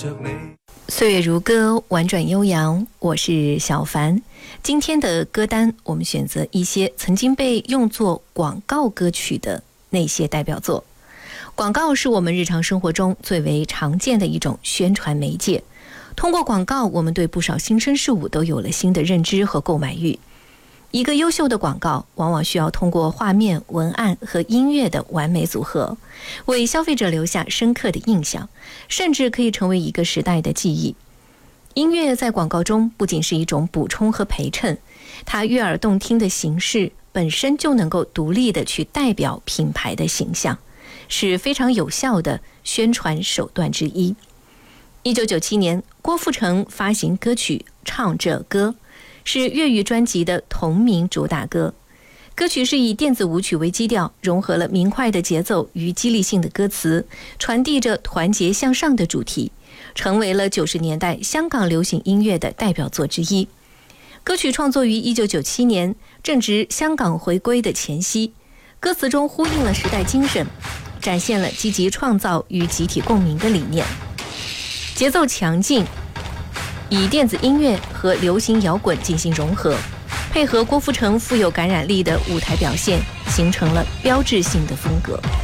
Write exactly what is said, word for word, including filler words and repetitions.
岁月如歌，婉转悠扬，我是小凡。今天的歌单我们选择一些曾经被用作广告歌曲的那些代表作。广告是我们日常生活中最为常见的一种宣传媒介，通过广告我们对不少新生事物都有了新的认知和购买欲。一个优秀的广告往往需要通过画面、文案和音乐的完美组合，为消费者留下深刻的印象，甚至可以成为一个时代的记忆。音乐在广告中不仅是一种补充和陪衬，它悦耳动听的形式本身就能够独立地去代表品牌的形象，是非常有效的宣传手段之一。一九九七年，郭富城发行歌曲《唱这歌》，是粤语专辑的同名主打歌。歌曲是以电子舞曲为基调，融合了明快的节奏与激励性的歌词，传递着团结向上的主题，成为了九十年代香港流行音乐的代表作之一。歌曲创作于一九九七年，正值香港回归的前夕，歌词中呼应了时代精神，展现了积极创造与集体共鸣的理念。节奏强劲，以电子音乐和流行摇滚进行融合，配合郭富城富有感染力的舞台表现，形成了标志性的风格。